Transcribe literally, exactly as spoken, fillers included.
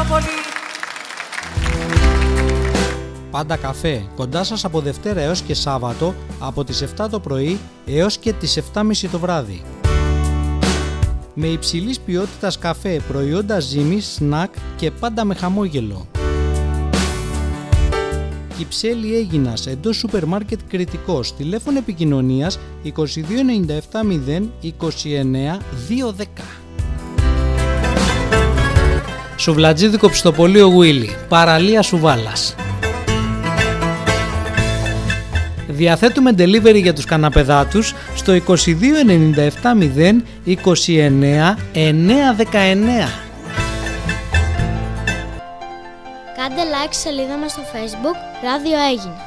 πολύ. Πάντα καφέ, κοντά σας από Δευτέρα έως και Σάββατο, από τις επτά το πρωί έως και τις επτά και μισή το βράδυ. Με υψηλής ποιότητας καφέ, προϊόντα ζύμης, σνακ και πάντα με χαμόγελο. Κυψέλη Αίγινας, εντός σούπερ μάρκετ Κρητικός, τηλέφωνο επικοινωνίας είκοσι δύο ενενήντα επτά μηδέν είκοσι εννέα διακόσια δέκα. Σουβλατζίδικο Πιστοπωλείο Γουίλι, παραλία Σουβάλας. Διαθέτουμε delivery για τους καναπεδάτους στο είκοσι δύο ενενήντα επτά μηδέν είκοσι εννέα εννιακόσια δεκαεννέα. Κάντε like στη σελίδα μας στο Facebook Ράδιο Αίγινα.